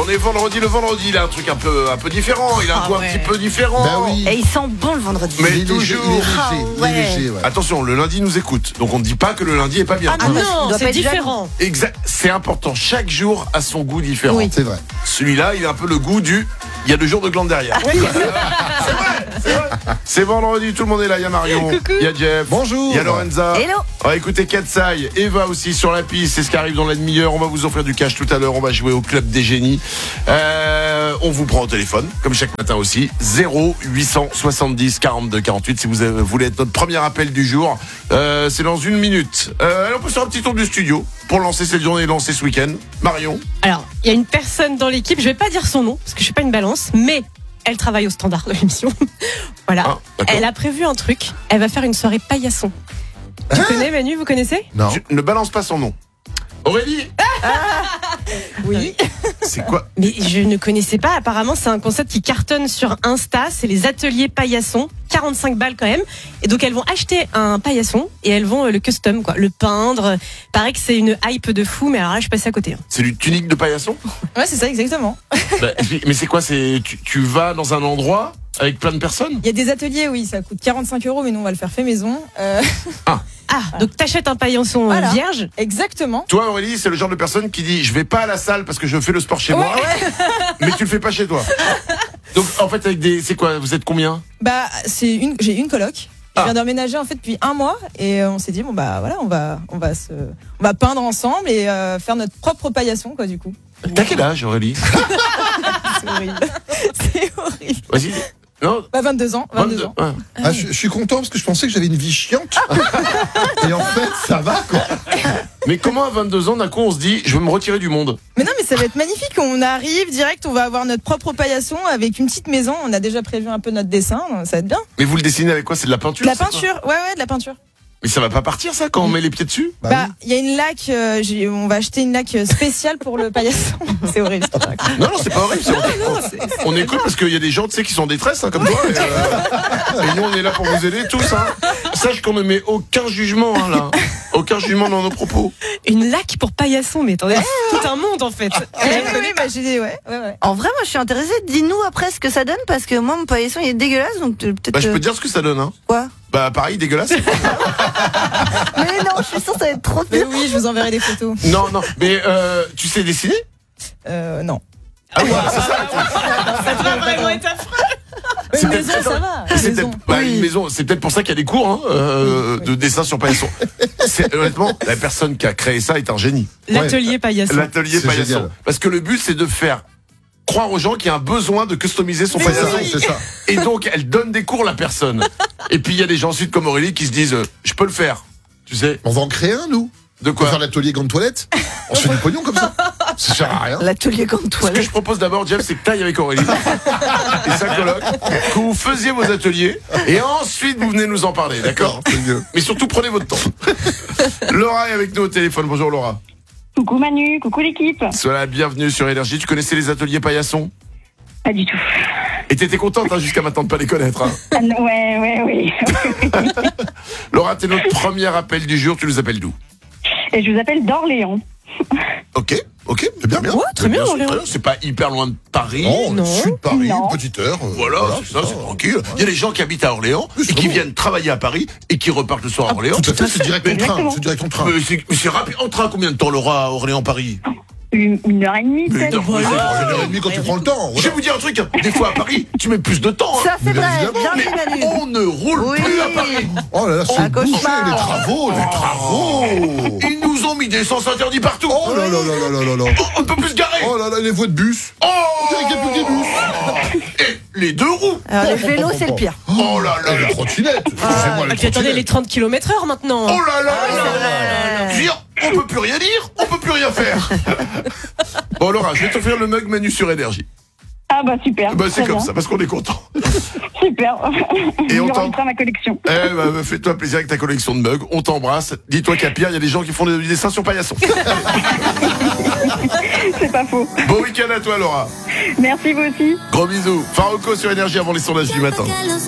On est vendredi, le vendredi, il a un truc un peu différent, il a un goût un petit peu différent. Bah oui. Et il sent bon le vendredi. Mais Il est toujours. léger, léger, ouais. Attention, le lundi nous écoute, donc on ne dit pas que le lundi est pas bien. Ah non, Non, c'est c'est différent. Exact, c'est important. Chaque jour a son goût différent. Oui. C'est vrai. Celui-là, il a un peu le goût du. Il y a 2 jours de glande derrière. C'est vrai. C'est vendredi, tout le monde est là. Il y a Marion, il y a Jeff, Bonjour. il y a Lorenza. Hello. On va écouter Katsai, Eva aussi sur la piste. C'est ce qui arrive dans la demi-heure. On va vous offrir du cash tout à l'heure. On va jouer au club des génies. On vous prend au téléphone, comme chaque matin aussi. 0870 42 48. Si vous voulez être notre premier appel du jour, c'est dans 1 minute. On peut faire un petit tour du studio pour lancer cette journée, lancer ce week-end. Marion. Alors, il y a une personne dans l'équipe, je vais pas dire son nom, parce que je suis pas une balance, mais elle travaille au standard de l'émission. Voilà. Ah, d'accord. Elle a prévu un truc, elle va faire une soirée paillasson. Tu connais Manu, vous connaissez? Non. Ne balance pas son nom. Aurélie. Oui. C'est quoi? Mais je ne connaissais pas, apparemment c'est un concept qui cartonne sur Insta, c'est les ateliers paillassons, 45 balles quand même. Et donc elles vont acheter un paillasson et elles vont le custom, quoi, le peindre. Paraît que c'est une hype de fou, mais alors là je suis passée à côté. Hein. C'est du tunique de paillasson? Ouais, c'est ça, exactement. Bah, mais c'est quoi? Tu vas dans un endroit avec plein de personnes? Il y a des ateliers, oui, ça coûte 45 €, mais nous, on va le faire fait maison. Ah, donc t'achètes un paillasson Voilà. vierge. Exactement. Toi, Aurélie, c'est le genre de personne qui dit je vais pas à la salle parce que je fais le sport chez moi, mais tu le fais pas chez toi. Donc en fait, c'est quoi? Vous êtes combien? Bah, j'ai une coloc. Je Ah. viens d'emménager en fait depuis 1 mois et on s'est dit bon bah voilà, on va peindre ensemble et faire notre propre paillasson quoi du coup. T'as quel âge, Aurélie? C'est horrible. C'est horrible. Vas-y. Non. Bah 22 ans, 22 ans. Ouais. Ah, je suis content parce que je pensais que j'avais une vie chiante. Et en fait, ça va quoi. Mais comment à 22 ans, d'un coup, on se dit je veux me retirer du monde? Mais non, mais ça va être magnifique. On arrive direct, on va avoir notre propre paillasson avec une petite maison. On a déjà prévu un peu notre dessin, ça va être bien. Mais vous le dessinez avec quoi? C'est de la peinture? De la c'est quoi? peinture, ouais, de la peinture. Mais ça va pas partir ça quand on met les pieds dessus? Bah, il y a une laque, on va acheter une laque spéciale pour le paillasson. C'est horrible. Non, c'est pas horrible. On écoute parce qu'il y a des gens, tu sais, qui sont en détresse, hein, comme toi. Et nous, on est là pour vous aider tous. Hein. Sache qu'on ne met aucun jugement, hein, là. Aucun jugement dans nos propos. Une laque pour paillasson, mais attendez, c'est tout un monde en fait. Oui, bah, ouais. En vrai, moi je suis intéressée. Dis-nous après ce que ça donne parce que moi mon paillasson il est dégueulasse donc peut-être. Bah, je peux te dire ce que ça donne, hein. Quoi? Bah, pareil, dégueulasse. Mais non, je suis sûre que ça va être trop Mais bien. oui, je vous enverrai des photos. Non, mais tu sais dessiner? Non. Ah, voilà, c'est ça. Ça doit vraiment être affreux. Une maison, ça va. C'est Maison. peut-être une maison. C'est peut-être pour ça qu'il y a des cours hein, de dessin sur paillasson. Honnêtement, la personne qui a créé ça est un génie. L'atelier paillasson. L'atelier C'est paillasson. génial. Parce que le but, c'est de faire croire aux gens qu'il y a un besoin de customiser son Mais paillasson. oui. C'est ça. Et donc, elle donne des cours à la personne. Et puis, il y a des gens ensuite comme Aurélie qui se disent je peux le faire. Tu sais, On va en créer un, nous. de On va quoi? faire l'atelier grande toilette. On se fait du pognon comme ça. Ça sert à rien. L'atelier grande Ce que toilette. je propose d'abord, Jeff, c'est que t'ailles avec Aurélie et sa coloc, que vous faisiez vos ateliers, et ensuite vous venez nous en parler, d'accord? C'est mieux. Mais surtout, prenez votre temps. Laura est avec nous au téléphone. Bonjour Laura. Coucou Manu, coucou l'équipe. Sois la bienvenue sur Énergie. Tu connaissais les ateliers paillasson? Pas du tout. Et t'étais contente hein, jusqu'à maintenant de pas les connaître. Hein. Ah, non, oui. Laura, t'es notre premier appel du jour. Tu nous appelles d'où? Et je vous appelle d'Orléans. Ok, c'est bien. Ouais, très bien, c'est Orléans. très bien. C'est pas hyper loin de Paris. Oh, Non. sud de Paris, Non. une petite heure. Voilà, c'est ça, c'est tranquille. Il y a des gens qui habitent à Orléans Oui, c'est et qui bon. viennent travailler à Paris et qui repartent le soir à Orléans. Tout à fait, c'est direct en train. Exactement. C'est direct en train. Mais c'est rapide. En train, combien de temps, Laura, à Orléans-Paris? 1h30 Mais peut-être. non, Une heure et demie quand tu prends le temps. Je vais vous dire un truc, des fois à Paris, tu mets plus de temps. Hein. Ça c'est Bien vrai. évidemment, Bien dit Manu. On ne roule Oui. plus à Paris. Oh là là, c'est Un bouché, cauchemar. les travaux. Ils nous ont mis des sens interdits partout. Oh là là là là là là. On ne peut plus se garer. Oh là là, les voies de bus. Oh, On dirait qu'il n'y a plus que des bus. Et les 2 roues. Alors les vélos c'est le pire. Oh là là Et là. les trottinettes. Excusez-moi, Et les puis attendez, les trottinettes. 30 km/h maintenant. Oh là là c'est là là. vrai. Je veux dire, on peut plus rien dire, on peut plus rien faire. Bon Laura, je vais t'offrir le mug Manu sur Énergie. Ah bah super. Bah c'est très comme bien. ça, parce qu'on est content. Super. Et on Je t'en- rajoute ma collection. Fais-toi plaisir avec ta collection de mugs, on t'embrasse. Dis-toi qu'à Pierre, il y a des gens qui font des dessins sur paillasson. C'est pas faux. Bon week-end à toi Laura. Merci vous aussi. Gros bisous. Farouko sur Énergie avant les sondages du matin.